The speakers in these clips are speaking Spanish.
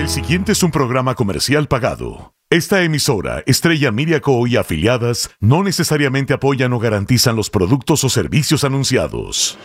El siguiente es un programa comercial pagado. Esta emisora, Estrella Media Co. y afiliadas, no necesariamente apoyan o garantizan los productos o servicios anunciados.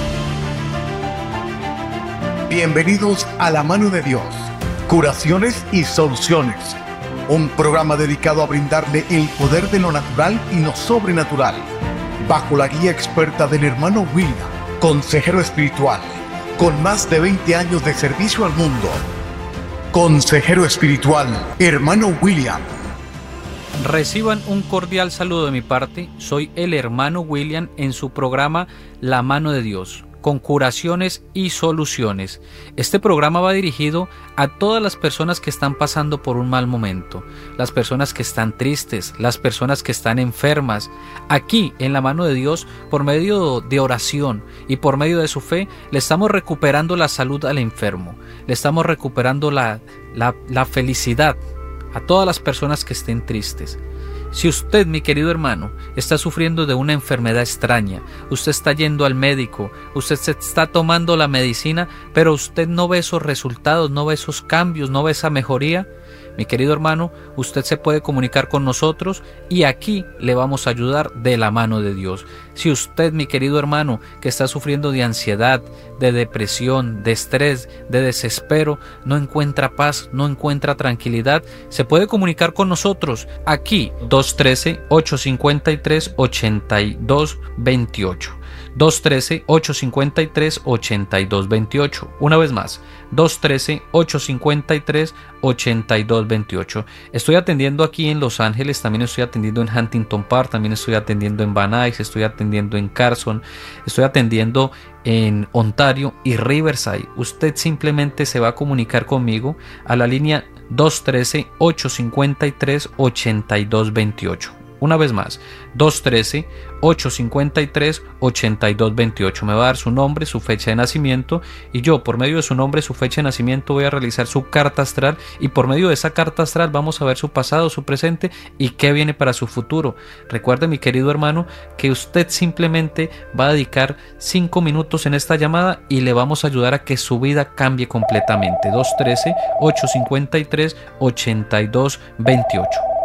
Bienvenidos a La Mano de Dios, Curaciones y Soluciones. Un programa dedicado a brindarle el poder de lo natural y lo sobrenatural, bajo la guía experta del hermano William, consejero espiritual, con más de 20 años de servicio al mundo. Consejero espiritual, hermano William. Reciban un cordial saludo de mi parte. Soy el hermano William en su programa La Mano de Dios, con curaciones y soluciones. Este programa va dirigido a todas las personas que están pasando por un mal momento, las personas que están tristes, las personas que están enfermas. Aquí en La Mano de Dios, por medio de oración y por medio de su fe, le estamos recuperando la salud al enfermo, le estamos recuperando la felicidad a todas las personas que estén tristes. Si usted, mi querido hermano, está sufriendo de una enfermedad extraña, usted está yendo al médico, usted se está tomando la medicina, pero usted no ve esos resultados, no ve esos cambios, no ve esa mejoría, mi querido hermano, usted se puede comunicar con nosotros y aquí le vamos a ayudar de la mano de Dios. Si usted, mi querido hermano, que está sufriendo de ansiedad, de depresión, de estrés, de desespero, no encuentra paz, no encuentra tranquilidad, se puede comunicar con nosotros aquí 213-853-8228. 213-853-8228. Una vez más, 213-853-8228. Estoy atendiendo aquí en Los Ángeles, también estoy atendiendo en Huntington Park, también estoy atendiendo en Van Nuys, estoy atendiendo en Carson, estoy atendiendo en Ontario y Riverside. Usted simplemente se va a comunicar conmigo a la línea 213-853-8228. Una vez más, 213-853-8228. Me va a dar su nombre, su fecha de nacimiento y yo, por medio de su nombre, su fecha de nacimiento, voy a realizar su carta astral y por medio de esa carta astral vamos a ver su pasado, su presente y qué viene para su futuro. Recuerde, mi querido hermano, que usted simplemente va a dedicar 5 minutos en esta llamada y le vamos a ayudar a que su vida cambie completamente. 213-853-8228.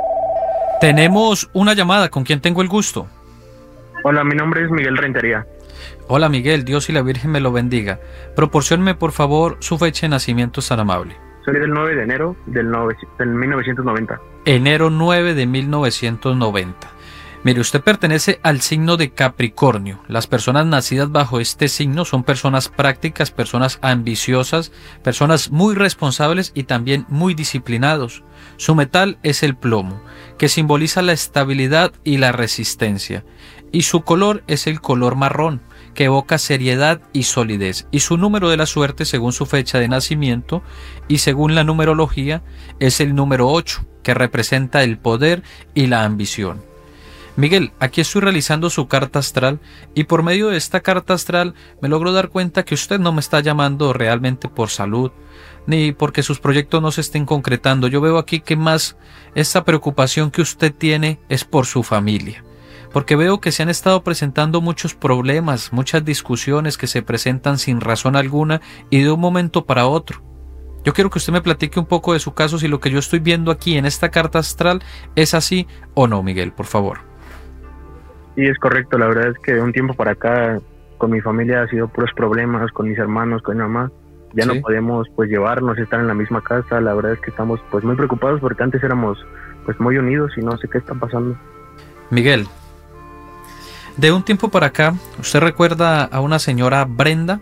Tenemos una llamada. ¿Con quién tengo el gusto? Hola, mi nombre es Miguel Rentería. Hola Miguel, Dios y la Virgen me lo bendiga. Proporcióneme por favor su fecha de nacimiento, es tan amable. Soy del 9 de enero del 1990. Enero 9 de 1990. Mire, usted pertenece al signo de Capricornio. Las personas nacidas bajo este signo son personas prácticas, personas ambiciosas, personas muy responsables y también muy disciplinados. Su metal es el plomo, que simboliza la estabilidad y la resistencia. Y su color es el color marrón, que evoca seriedad y solidez. Y su número de la suerte, según su fecha de nacimiento y según la numerología, es el número 8, que representa el poder y la ambición. Miguel, aquí estoy realizando su carta astral y por medio de esta carta astral me logro dar cuenta que usted no me está llamando realmente por salud, ni porque sus proyectos no se estén concretando. Yo veo aquí que más esta preocupación que usted tiene es por su familia, porque veo que se han estado presentando muchos problemas, muchas discusiones que se presentan sin razón alguna y de un momento para otro. Yo quiero que usted me platique un poco de su caso, si lo que yo estoy viendo aquí en esta carta astral es así o no, Miguel, por favor. Sí, es correcto. La verdad es que de un tiempo para acá con mi familia ha sido puros problemas, con mis hermanos, con mi mamá. Ya ¿Sí? No podemos pues llevarnos, estar en la misma casa. La verdad es que estamos pues muy preocupados porque antes éramos pues muy unidos y no sé qué está pasando. Miguel, de un tiempo para acá, ¿usted recuerda a una señora Brenda?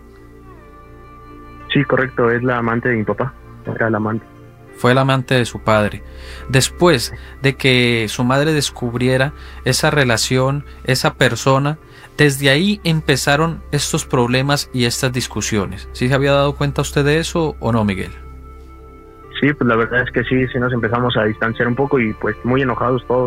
Sí, correcto. Es la amante de mi papá. Era la amante. Fue el amante de su padre. Después de que su madre descubriera esa relación, esa persona, desde ahí empezaron estos problemas y estas discusiones. ¿Sí se había dado cuenta usted de eso o no, Miguel? Sí, pues la verdad es que sí nos empezamos a distanciar un poco y pues muy enojados todos.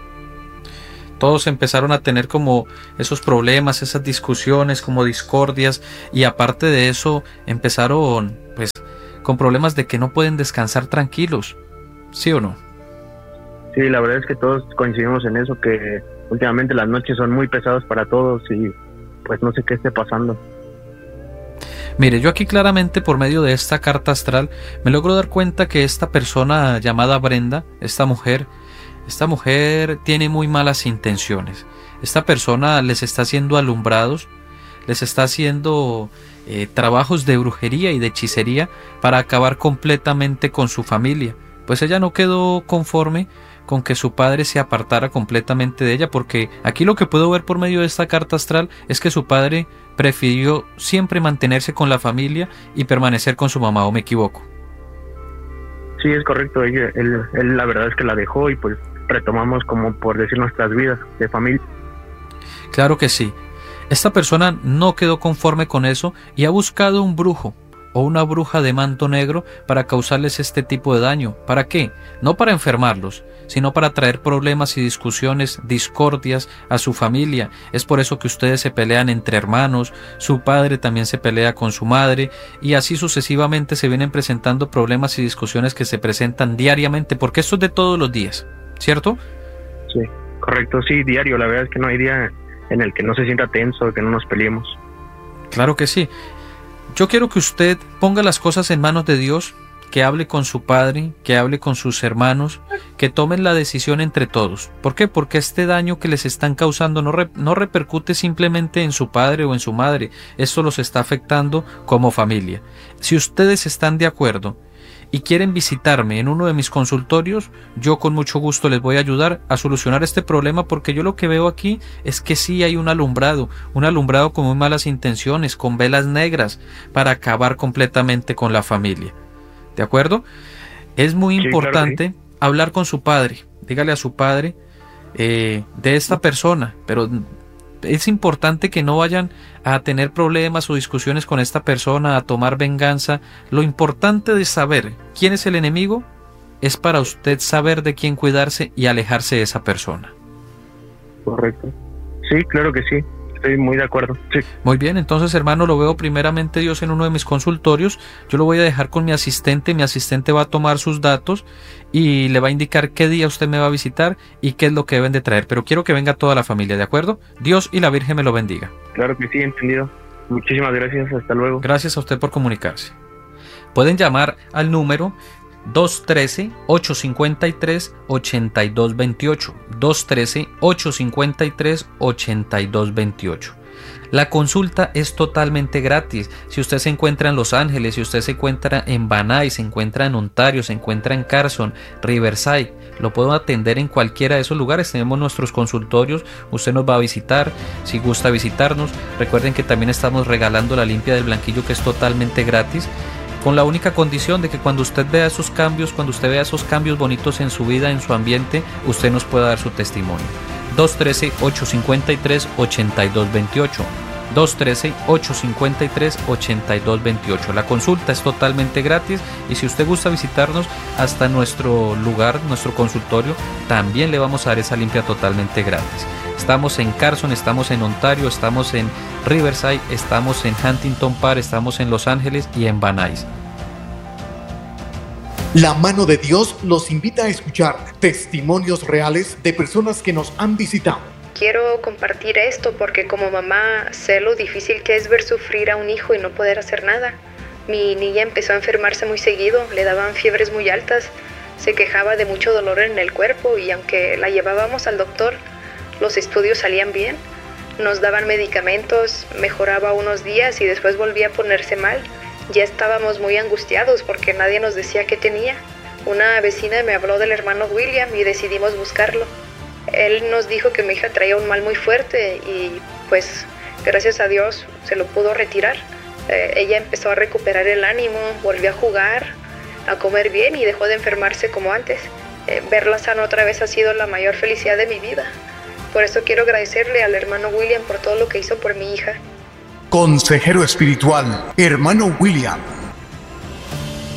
Todos empezaron a tener como esos problemas, esas discusiones, como discordias, y aparte de eso empezaron pues con problemas de que no pueden descansar tranquilos, ¿sí o no? Sí, la verdad es que todos coincidimos en eso, que últimamente las noches son muy pesadas para todos y pues no sé qué esté pasando. Mire, yo aquí claramente por medio de esta carta astral me logro dar cuenta que esta persona llamada Brenda, esta mujer tiene muy malas intenciones. Esta persona les está haciendo alumbrados, les está haciendo trabajos de brujería y de hechicería para acabar completamente con su familia. Pues ella no quedó conforme con que su padre se apartara completamente de ella, porque aquí lo que puedo ver por medio de esta carta astral es que su padre prefirió siempre mantenerse con la familia y permanecer con su mamá, ¿o me equivoco? Sí, es correcto. Él la verdad es que la dejó y pues retomamos, como por decir, nuestras vidas de familia. Claro que sí. Esta persona no quedó conforme con eso y ha buscado un brujo o una bruja de manto negro para causarles este tipo de daño. ¿Para qué? No para enfermarlos, sino para traer problemas y discusiones, discordias a su familia. Es por eso que ustedes se pelean entre hermanos, su padre también se pelea con su madre, y así sucesivamente se vienen presentando problemas y discusiones que se presentan diariamente, porque esto es de todos los días, ¿cierto? Sí, correcto, sí, diario. La verdad es que no hay día en el que no se sienta tenso, que no nos peleemos. Claro que sí. Yo quiero que usted ponga las cosas en manos de Dios, que hable con su padre, que hable con sus hermanos, que tomen la decisión entre todos. ¿Por qué? Porque este daño que les están causando no repercute simplemente en su padre o en su madre. Esto los está afectando como familia. Si ustedes están de acuerdo y quieren visitarme en uno de mis consultorios, yo con mucho gusto les voy a ayudar a solucionar este problema, porque yo lo que veo aquí es que sí hay un alumbrado con muy malas intenciones, con velas negras, para acabar completamente con la familia. ¿De acuerdo? Es muy importante hablar con su padre. Dígale a su padre de esta persona, pero es importante que no vayan a tener problemas o discusiones con esta persona, a tomar venganza. Lo importante de saber quién es el enemigo es para usted saber de quién cuidarse y alejarse de esa persona. Correcto. Sí, claro que sí. Estoy muy de acuerdo. Sí. Muy bien, entonces, hermano, lo veo primeramente Dios en uno de mis consultorios. Yo lo voy a dejar con mi asistente va a tomar sus datos y le va a indicar qué día usted me va a visitar y qué es lo que deben de traer, pero quiero que venga toda la familia, ¿de acuerdo? Dios y la Virgen me lo bendiga. Claro que sí, entendido. Muchísimas gracias, hasta luego. Gracias a usted por comunicarse. Pueden llamar al número 213-853-8228, 213-853-8228. La consulta es totalmente gratis. Si usted se encuentra en Los Ángeles, si usted se encuentra en Van Nuys, se encuentra en Ontario, se encuentra en Carson, Riverside, lo puedo atender en cualquiera de esos lugares. Tenemos nuestros consultorios, usted nos va a visitar, si gusta visitarnos. Recuerden que también estamos regalando la limpia del blanquillo, que es totalmente gratis, con la única condición de que cuando usted vea esos cambios, bonitos en su vida, en su ambiente, usted nos pueda dar su testimonio. 213-853-8228, 213-853-8228. La consulta es totalmente gratis y si usted gusta visitarnos hasta nuestro lugar, nuestro consultorio, también le vamos a dar esa limpia totalmente gratis. Estamos en Carson, estamos en Ontario, estamos en Riverside, estamos en Huntington Park, estamos en Los Ángeles y en Van Nuys. La mano de Dios los invita a escuchar testimonios reales de personas que nos han visitado. Quiero compartir esto porque como mamá sé lo difícil que es ver sufrir a un hijo y no poder hacer nada. Mi niña empezó a enfermarse muy seguido, le daban fiebres muy altas, se quejaba de mucho dolor en el cuerpo y aunque la llevábamos al doctor, los estudios salían bien. Nos daban medicamentos, mejoraba unos días y después volvía a ponerse mal. Ya estábamos muy angustiados porque nadie nos decía qué tenía. Una vecina me habló del hermano William y decidimos buscarlo. Él nos dijo que mi hija traía un mal muy fuerte y pues gracias a Dios se lo pudo retirar. Ella empezó a recuperar el ánimo, volvió a jugar, a comer bien y dejó de enfermarse como antes. Verla sana otra vez ha sido la mayor felicidad de mi vida. Por eso quiero agradecerle al hermano William por todo lo que hizo por mi hija. Consejero espiritual, hermano William.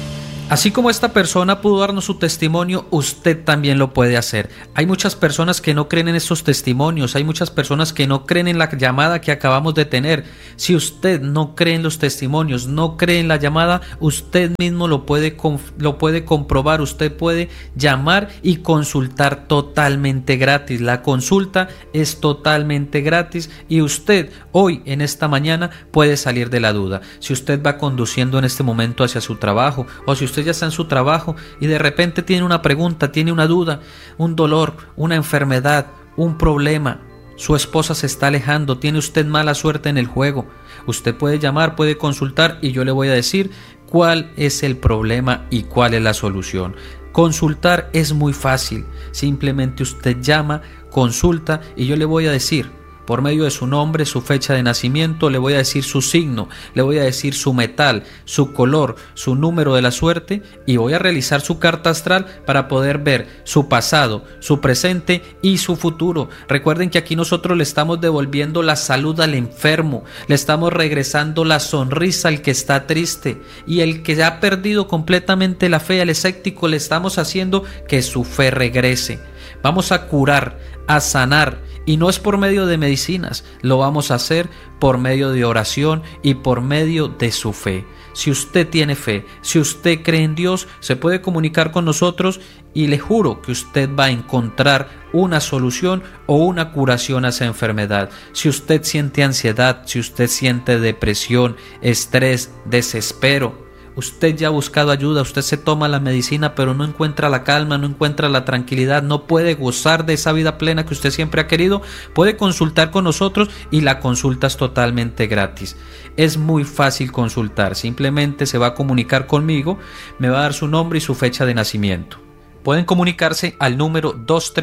Así como esta persona pudo darnos su testimonio, usted también lo puede hacer. Hay muchas personas que no creen en estos testimonios, hay muchas personas que no creen en la llamada que acabamos de tener. Si usted no cree en los testimonios, no cree en la llamada, usted mismo lo puede comprobar. Usted puede llamar y consultar totalmente gratis. La consulta es totalmente gratis y usted hoy, en esta mañana, puede salir de la duda. Si usted va conduciendo en este momento hacia su trabajo, o si usted ya está en su trabajo y de repente tiene una pregunta, tiene una duda, un dolor, una enfermedad, un problema, su esposa se está alejando, tiene usted mala suerte en el juego, usted puede llamar, puede consultar y yo le voy a decir cuál es el problema y cuál es la solución. Consultar es muy fácil, simplemente usted llama, consulta y yo le voy a decir por medio de su nombre, su fecha de nacimiento, le voy a decir su signo, le voy a decir su metal, su color, su número de la suerte y voy a realizar su carta astral para poder ver su pasado, su presente y su futuro. Recuerden que aquí nosotros le estamos devolviendo la salud al enfermo, le estamos regresando la sonrisa al que está triste y el que ha perdido completamente la fe, al escéptico, le estamos haciendo que su fe regrese. Vamos a curar, a sanar. Y no es por medio de medicinas, lo vamos a hacer por medio de oración y por medio de su fe. Si usted tiene fe, si usted cree en Dios, se puede comunicar con nosotros y le juro que usted va a encontrar una solución o una curación a esa enfermedad. Si usted siente ansiedad, si usted siente depresión, estrés, desespero, usted ya ha buscado ayuda, usted se toma la medicina pero no encuentra la calma, no encuentra la tranquilidad, no puede gozar de esa vida plena que usted siempre ha querido, puede consultar con nosotros y la consulta es totalmente gratis. Es muy fácil consultar, simplemente se va a comunicar conmigo, me va a dar su nombre y su fecha de nacimiento. Pueden comunicarse al número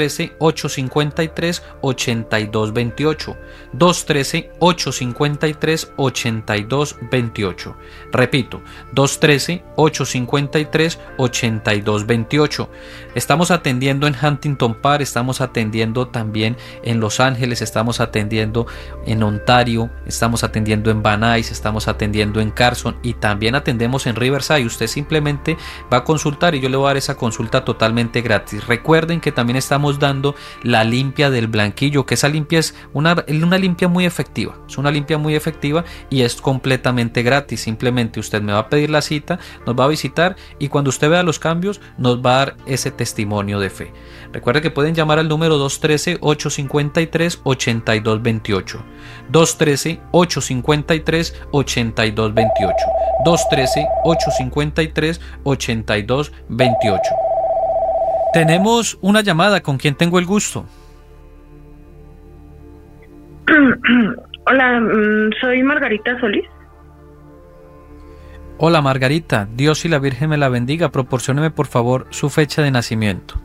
213-853-8228. 213-853-8228. Repito, 213-853-8228. Estamos atendiendo en Huntington Park, estamos atendiendo también en Los Ángeles, estamos atendiendo en Ontario, estamos atendiendo en Van Nuys, estamos atendiendo en Carson y también atendemos en Riverside. Usted simplemente va a consultar y yo le voy a dar esa consulta totalmente gratis. Recuerden que también estamos dando la limpia del blanquillo, que esa limpia es una limpia muy efectiva, es una limpia muy efectiva y es completamente gratis. Simplemente usted me va a pedir la cita, nos va a visitar y cuando usted vea los cambios nos va a dar ese testimonio de fe. Recuerden que pueden llamar al número 213-853-8228. 213-853-8228. 213-853-8228. Tenemos una llamada, ¿con quién tengo el gusto? Hola, soy Margarita Solís. Hola Margarita, Dios y la Virgen me la bendiga. Proporcióneme por favor su fecha de nacimiento.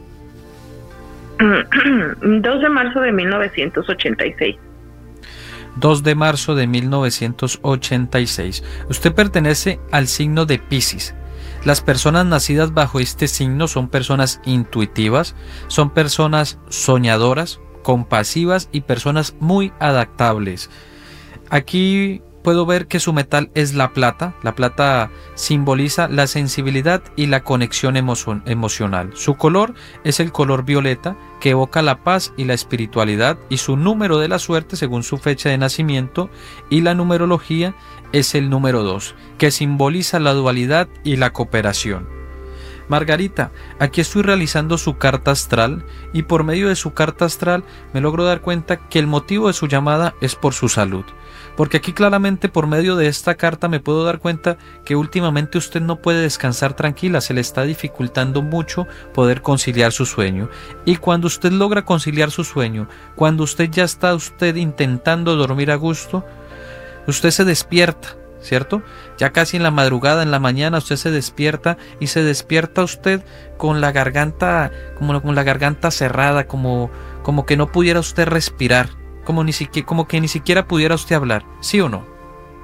2 de marzo de 1986. 2 de marzo de 1986. Usted pertenece al signo de Piscis. Las personas nacidas bajo este signo son personas intuitivas, son personas soñadoras, compasivas y personas muy adaptables. Aquí puedo ver que su metal es la plata. La plata simboliza la sensibilidad y la conexión emocional. Su color es el color violeta, que evoca la paz y la espiritualidad, y su número de la suerte según su fecha de nacimiento y la numerología es el número 2, que simboliza la dualidad y la cooperación. Margarita, aquí estoy realizando su carta astral y por medio de su carta astral me logro dar cuenta que el motivo de su llamada es por su salud. Porque aquí claramente por medio de esta carta me puedo dar cuenta que últimamente usted no puede descansar tranquila, se le está dificultando mucho poder conciliar su sueño. Y cuando usted logra conciliar su sueño, cuando usted ya está intentando dormir a gusto, usted se despierta, ¿cierto? Ya casi en la madrugada, en la mañana, usted se despierta y se despierta usted con la garganta, con la garganta cerrada, como que no pudiera usted respirar. Como que ni siquiera pudiera usted hablar, ¿sí o no?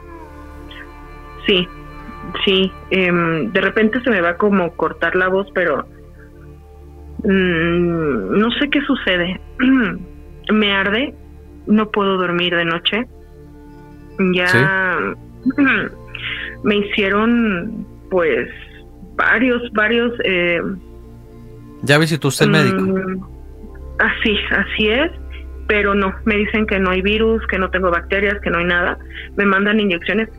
Sí. De repente se me va como cortar la voz, pero no sé qué sucede. Me arde, no puedo dormir de noche. Ya ¿sí? Me hicieron, pues, varios. ¿Ya visitó usted el médico? Así es, pero no, me dicen que no hay virus, que no tengo bacterias, que no hay nada. Me mandan inyecciones,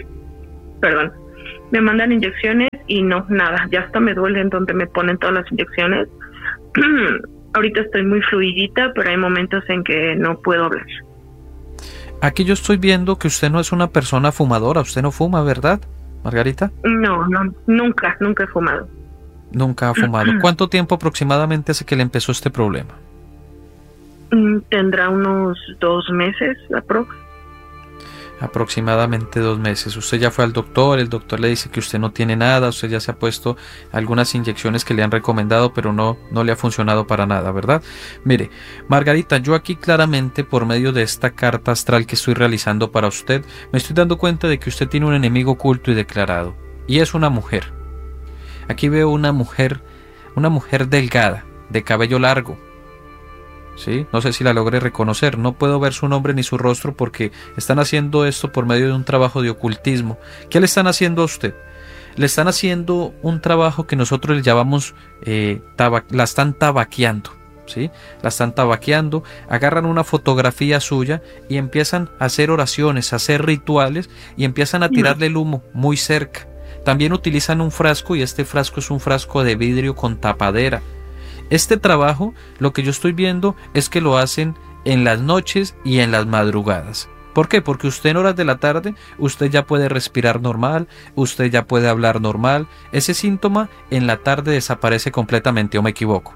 y no, nada, ya hasta me duele en donde me ponen todas las inyecciones. Ahorita estoy muy fluidita, pero hay momentos en que no puedo hablar. Aquí yo estoy viendo que usted no es una persona fumadora, usted no fuma, ¿verdad, Margarita? No, nunca he fumado. Nunca ha fumado. ¿Cuánto tiempo aproximadamente hace que le empezó este problema? Tendrá unos 2 meses, Aproximadamente 2 meses. Usted ya fue al doctor, el doctor le dice que usted no tiene nada, usted ya se ha puesto algunas inyecciones que le han recomendado, pero no le ha funcionado para nada, ¿verdad? Mire, Margarita, yo aquí claramente por medio de esta carta astral que estoy realizando para usted, me estoy dando cuenta de que usted tiene un enemigo oculto y declarado, y es una mujer. Aquí veo una mujer delgada, de cabello largo. ¿Sí? No sé si la logré reconocer, no puedo ver su nombre ni su rostro porque están haciendo esto por medio de un trabajo de ocultismo. ¿Qué le están haciendo a usted? Le están haciendo un trabajo que nosotros le llamamos, la están tabaqueando, ¿sí? La están tabaqueando, agarran una fotografía suya y empiezan a hacer oraciones, a hacer rituales y empiezan a tirarle el humo muy cerca. También utilizan un frasco y este frasco es un frasco de vidrio con tapadera. Este trabajo, lo que yo estoy viendo es que lo hacen en las noches y en las madrugadas. ¿Por qué? Porque usted en horas de la tarde, usted ya puede respirar normal, usted ya puede hablar normal. Ese síntoma en la tarde desaparece completamente, ¿o me equivoco?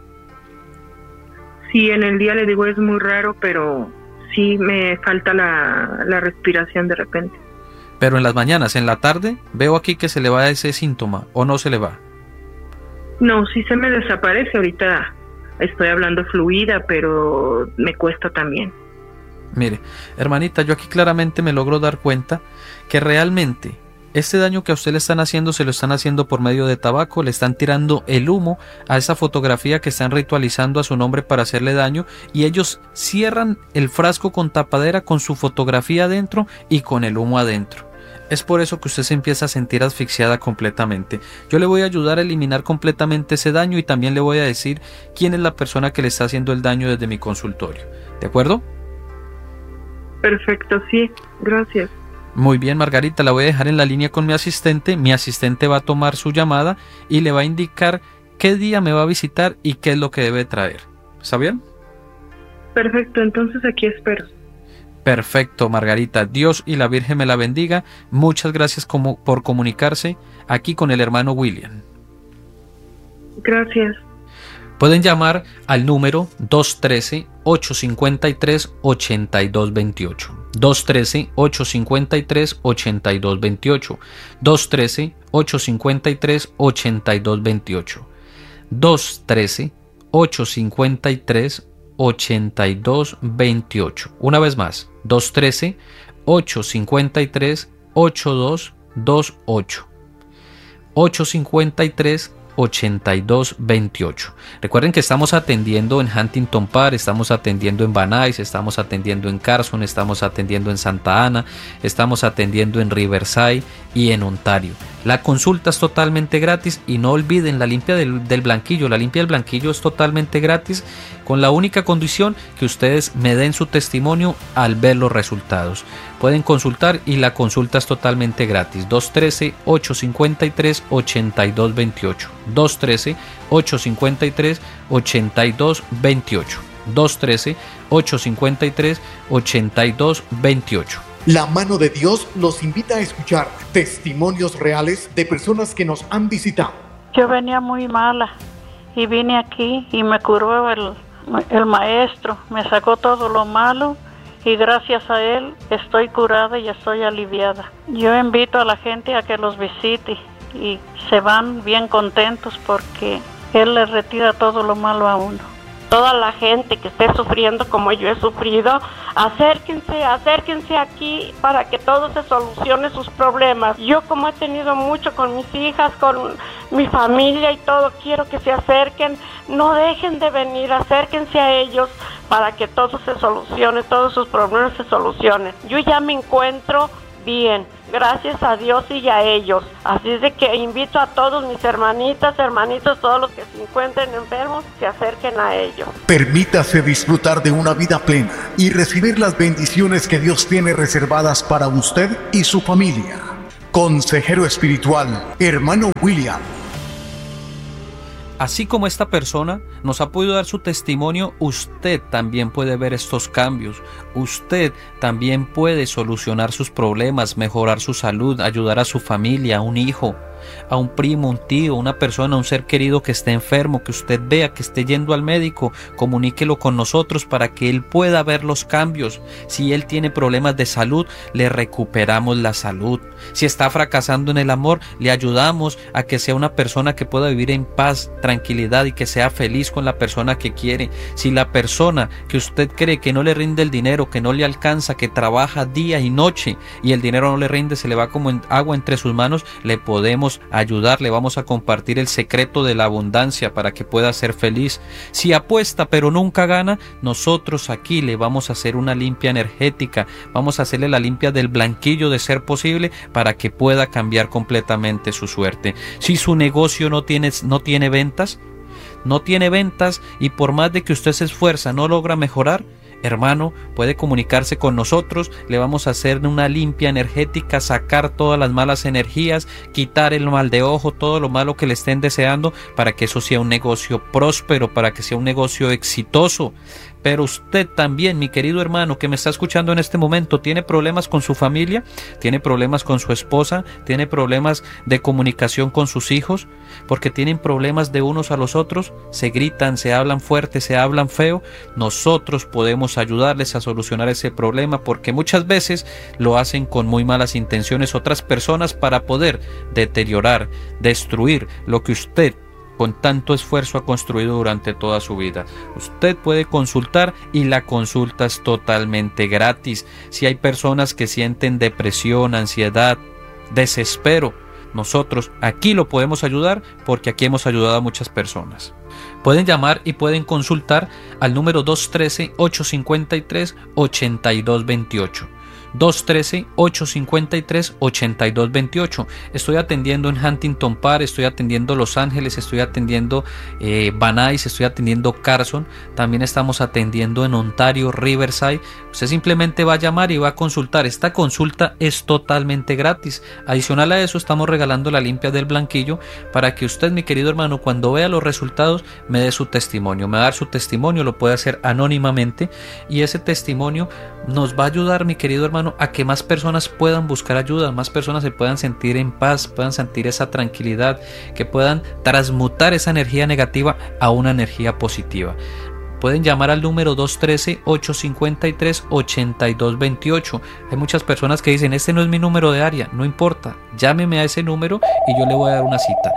Sí, en el día le digo es muy raro, pero sí me falta la respiración de repente. Pero en las mañanas, en la tarde, veo aquí que se le va ese síntoma, ¿o no se le va? No, sí se me desaparece. Ahorita estoy hablando fluida, pero me cuesta también. Mire, hermanita, yo aquí claramente me logro dar cuenta que realmente este daño que a usted le están haciendo se lo están haciendo por medio de tabaco, le están tirando el humo a esa fotografía que están ritualizando a su nombre para hacerle daño y ellos cierran el frasco con tapadera con su fotografía adentro y con el humo adentro. Es por eso que usted se empieza a sentir asfixiada completamente. Yo le voy a ayudar a eliminar completamente ese daño y también le voy a decir quién es la persona que le está haciendo el daño desde mi consultorio. ¿De acuerdo? Perfecto, sí. Gracias. Muy bien, Margarita, la voy a dejar en la línea con mi asistente. Mi asistente va a tomar su llamada y le va a indicar qué día me va a visitar y qué es lo que debe traer. ¿Está bien? Perfecto, entonces aquí espero. Perfecto, Margarita. Dios y la Virgen me la bendiga. Muchas gracias por comunicarse aquí con el hermano William. Gracias. Pueden llamar al número 213-853-8228. 213-853-8228. 213-853-8228. 213-853-8228. Una vez más, 213-853-8228. 853-8228. Recuerden que estamos atendiendo en Huntington Park, estamos atendiendo en Van Nuys, estamos atendiendo en Carson, estamos atendiendo en Santa Ana, estamos atendiendo en Riverside y en Ontario. La consulta es totalmente gratis y no olviden la limpia del blanquillo. La limpia del blanquillo es totalmente gratis con la única condición que ustedes me den su testimonio al ver los resultados. Pueden consultar y la consulta es totalmente gratis. 213-853-8228. 213-853-8228. 213-853-8228. La mano de Dios los invita a escuchar testimonios reales de personas que nos han visitado. Yo venía muy mala y vine aquí y me curó el maestro, me sacó todo lo malo y gracias a él estoy curada y estoy aliviada. Yo invito a la gente a que los visite y se van bien contentos porque él les retira todo lo malo a uno. Toda la gente que esté sufriendo como yo he sufrido, acérquense aquí para que todo se solucione sus problemas. Yo como he tenido mucho con mis hijas, con mi familia y todo, quiero que se acerquen, no dejen de venir, acérquense a ellos para que todo se solucione, todos sus problemas se solucionen. Yo ya me encuentro bien, gracias a Dios y a ellos. Así es de que invito a todos mis hermanitas, hermanitos, todos los que se encuentren enfermos, se acerquen a ellos. Permítase disfrutar de una vida plena y recibir las bendiciones que Dios tiene reservadas para usted y su familia. Consejero espiritual, hermano William. Así como esta persona nos ha podido dar su testimonio, usted también puede ver estos cambios. Usted también puede solucionar sus problemas, mejorar su salud, ayudar a su familia, a un hijo, a un primo, un tío, una persona, un ser querido que esté enfermo, que usted vea que esté yendo al médico, comuníquelo con nosotros para que él pueda ver los cambios. Si él tiene problemas de salud, le recuperamos la salud. Si está fracasando en el amor, le ayudamos a que sea una persona que pueda vivir en paz, tranquilidad y que sea feliz con la persona que quiere. Si la persona que usted cree que no le rinde el dinero, que no le alcanza, que trabaja día y noche y el dinero no le rinde, se le va como agua entre sus manos, le podemos ayudar, le vamos a compartir el secreto de la abundancia para que pueda ser feliz. Si apuesta pero nunca gana, nosotros aquí le vamos a hacer una limpia energética, vamos a hacerle la limpia del blanquillo de ser posible para que pueda cambiar completamente su suerte. Si su negocio no tiene ventas y por más de que usted se esfuerza no logra mejorar, hermano, puede comunicarse con nosotros, le vamos a hacer una limpia energética, sacar todas las malas energías, quitar el mal de ojo, todo lo malo que le estén deseando, para que eso sea un negocio próspero, para que sea un negocio exitoso. Pero usted también, mi querido hermano que me está escuchando en este momento, tiene problemas con su familia, tiene problemas con su esposa, tiene problemas de comunicación con sus hijos, porque tienen problemas de unos a los otros, se gritan, se hablan fuerte, se hablan feo. Nosotros podemos ayudarles a solucionar ese problema, porque muchas veces lo hacen con muy malas intenciones otras personas para poder deteriorar, destruir lo que usted con tanto esfuerzo ha construido durante toda su vida. Usted puede consultar y la consulta es totalmente gratis. Si hay personas que sienten depresión, ansiedad, desespero, nosotros aquí lo podemos ayudar, porque aquí hemos ayudado a muchas personas. Pueden llamar y pueden consultar al número 213-853-8228. 213-853-8228. Estoy atendiendo en Huntington Park, estoy atendiendo Los Ángeles, estoy atendiendo Van Nuys, estoy atendiendo Carson, también estamos atendiendo en Ontario, Riverside. Usted simplemente va a llamar y va a consultar. Esta consulta es totalmente gratis. Adicional a eso, estamos regalando la limpia del blanquillo para que usted, mi querido hermano, cuando vea los resultados, me dé su testimonio. Me va a dar su testimonio, lo puede hacer anónimamente, y ese testimonio nos va a ayudar, mi querido hermano, a que más personas puedan buscar ayuda, más personas se puedan sentir en paz, puedan sentir esa tranquilidad, que puedan transmutar esa energía negativa a una energía positiva. Pueden llamar al número 213-853-8228. Hay muchas personas que dicen, este no es mi número de área. No importa, llámeme a ese número y yo le voy a dar una cita.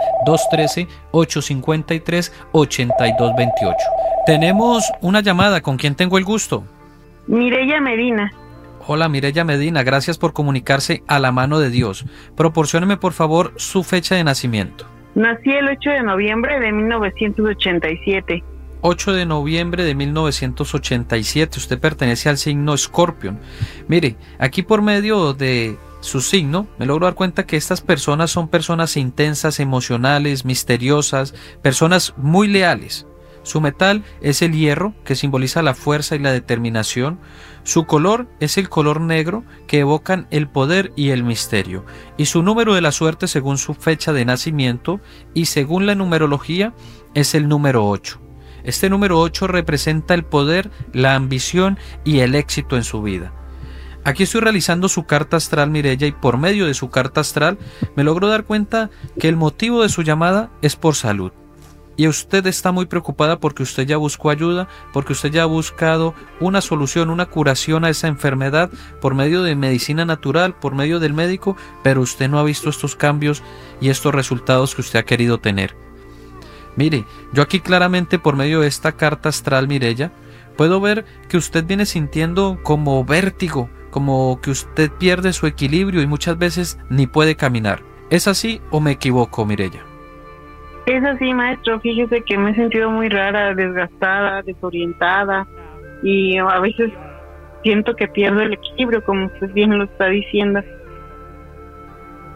213-853-8228. Tenemos una llamada. ¿Con quién tengo el gusto? Mireya Medina. Hola, Mireya Medina, gracias por comunicarse a la mano de Dios. Proporcióneme por favor su fecha de nacimiento. Nací el 8 de noviembre de 1987. 8 de noviembre de 1987, usted pertenece al signo Escorpión. Mire, aquí por medio de su signo, me logro dar cuenta que estas personas son personas intensas, emocionales, misteriosas, personas muy leales. Su metal es el hierro, que simboliza la fuerza y la determinación. Su color es el color negro, que evocan el poder y el misterio. Y su número de la suerte, según su fecha de nacimiento y según la numerología, es el número 8. Este número 8 representa el poder, la ambición y el éxito en su vida. Aquí estoy realizando su carta astral, Mireya, y por medio de su carta astral me logro dar cuenta que el motivo de su llamada es por salud. Y usted está muy preocupada porque usted ya buscó ayuda, porque usted ya ha buscado una solución, una curación a esa enfermedad por medio de medicina natural, por medio del médico, pero usted no ha visto estos cambios y estos resultados que usted ha querido tener. Mire, yo aquí claramente por medio de esta carta astral, Mireya, puedo ver que usted viene sintiendo como vértigo, como que usted pierde su equilibrio y muchas veces ni puede caminar. ¿Es así o me equivoco, Mireya? Es así, maestro. Fíjese que me he sentido muy rara, desgastada, desorientada, y a veces siento que pierdo el equilibrio, como usted bien lo está diciendo.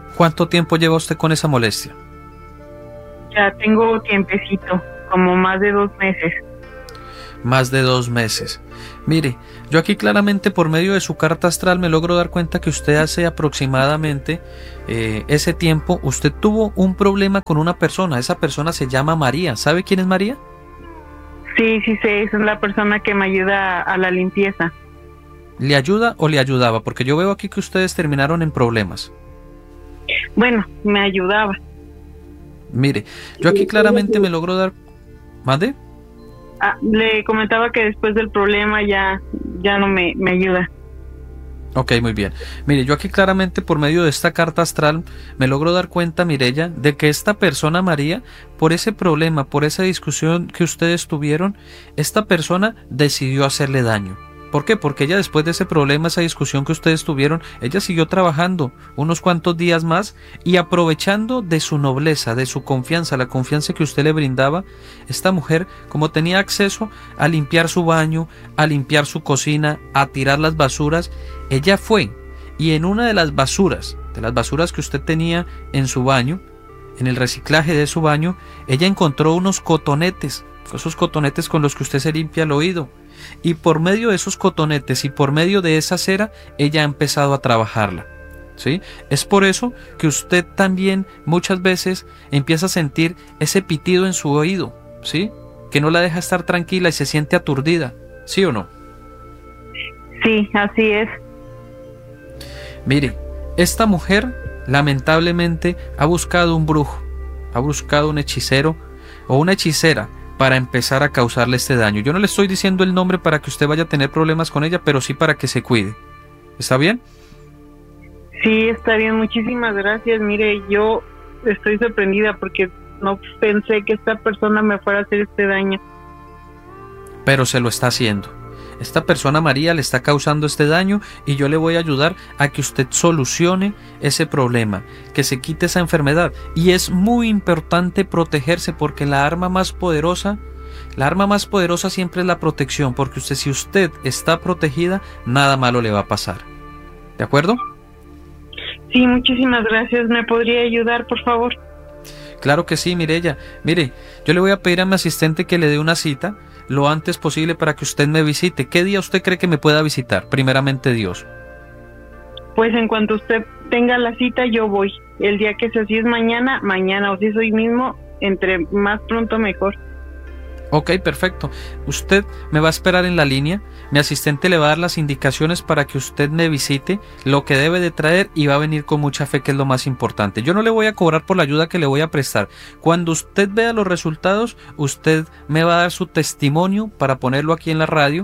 ¿Cuánto tiempo lleva usted con esa molestia? Ya tengo tiempecito, como más de 2 meses. Más de 2 meses. Mire, yo aquí claramente por medio de su carta astral me logro dar cuenta que usted hace aproximadamente ese tiempo, usted tuvo un problema con una persona. Esa persona se llama María. ¿Sabe quién es María? Sí, sé, es la persona que me ayuda a la limpieza. ¿Le ayuda o le ayudaba? Porque yo veo aquí que ustedes terminaron en problemas. Bueno, me ayudaba. Mire, yo aquí claramente me logro dar... ¿Mande? Le comentaba que después del problema ya no me ayuda. Ok, muy bien. Mire, yo aquí claramente por medio de esta carta astral me logro dar cuenta, Mireya, de que esta persona María, por ese problema, por esa discusión que ustedes tuvieron, esta persona decidió hacerle daño. ¿Por qué? Porque ella después de ese problema, esa discusión que ustedes tuvieron, ella siguió trabajando unos cuantos días más y aprovechando de su nobleza, de su confianza, la confianza que usted le brindaba, esta mujer, como tenía acceso a limpiar su baño, a limpiar su cocina, a tirar las basuras, ella fue y en una de las basuras que usted tenía en su baño, en el reciclaje de su baño, ella encontró unos cotonetes, esos cotonetes con los que usted se limpia el oído. Y por medio de esos cotonetes y por medio de esa cera, ella ha empezado a trabajarla, ¿sí? Es por eso que usted también muchas veces empieza a sentir ese pitido en su oído, ¿sí? Que no la deja estar tranquila y se siente aturdida, ¿sí o no? Sí, así es. Mire, esta mujer lamentablemente ha buscado un brujo, ha buscado un hechicero o una hechicera para empezar a causarle este daño. Yo no le estoy diciendo el nombre para que usted vaya a tener problemas con ella, pero sí para que se cuide. ¿Está bien? Sí, está bien. Muchísimas gracias. Mire, yo estoy sorprendida porque no pensé que esta persona me fuera a hacer este daño. Pero se lo está haciendo. Esta persona María le está causando este daño y yo le voy a ayudar a que usted solucione ese problema, que se quite esa enfermedad. Y es muy importante protegerse porque la arma más poderosa siempre es la protección, porque si usted está protegida, nada malo le va a pasar. ¿De acuerdo? Sí, muchísimas gracias. ¿Me podría ayudar, por favor? Claro que sí, Mireya. Mire, yo le voy a pedir a mi asistente que le dé una cita lo antes posible para que usted me visite. ¿Qué día usted cree que me pueda visitar? Primeramente Dios. Pues en cuanto usted tenga la cita, yo voy. El día que sea, si es mañana, o si es hoy mismo, entre más pronto mejor. Ok, perfecto. Usted me va a esperar en la línea. Mi asistente le va a dar las indicaciones para que usted me visite, lo que debe de traer y va a venir con mucha fe, que es lo más importante. Yo no le voy a cobrar por la ayuda que le voy a prestar. Cuando usted vea los resultados, usted me va a dar su testimonio para ponerlo aquí en la radio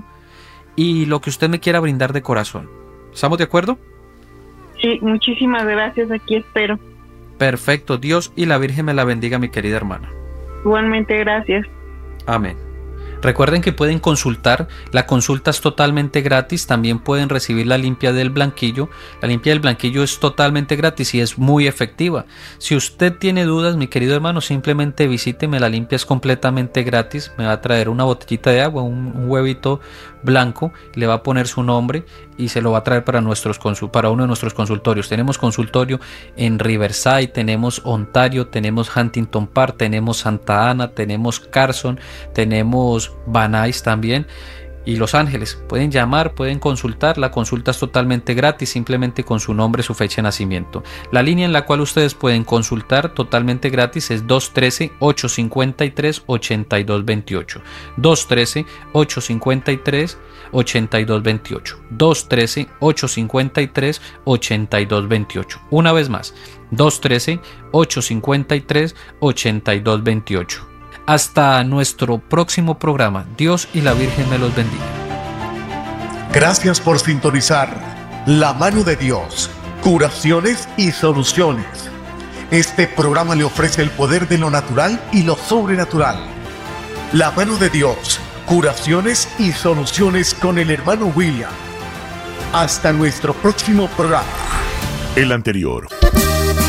y lo que usted me quiera brindar de corazón. ¿Estamos de acuerdo? Sí, muchísimas gracias. Aquí espero. Perfecto. Dios y la Virgen me la bendiga, mi querida hermana. Igualmente, gracias. Amén. Recuerden que pueden consultar, la consulta es totalmente gratis, también pueden recibir la limpia del blanquillo. La limpia del blanquillo es totalmente gratis y es muy efectiva. Si usted tiene dudas, mi querido hermano, simplemente visíteme, la limpia es completamente gratis. Me va a traer una botellita de agua, un huevito blanco, le va a poner su nombre y se lo va a traer para uno de nuestros consultorios. Tenemos consultorio en Riverside, tenemos Ontario, tenemos Huntington Park, tenemos Santa Ana, tenemos Carson, tenemos Van Nuys también y Los Ángeles. Pueden llamar, pueden consultar, la consulta es totalmente gratis, simplemente con su nombre, su fecha de nacimiento. La línea en la cual ustedes pueden consultar totalmente gratis es 213-853-8228. 213-853-8228. 213-853-8228. Una vez más, 213-853-8228. Hasta nuestro próximo programa. Dios y la Virgen me los bendiga. Gracias por sintonizar La Mano de Dios, curaciones y soluciones. Este programa le ofrece el poder de lo natural y lo sobrenatural. La Mano de Dios, curaciones y soluciones con el hermano William. Hasta nuestro próximo programa. El anterior.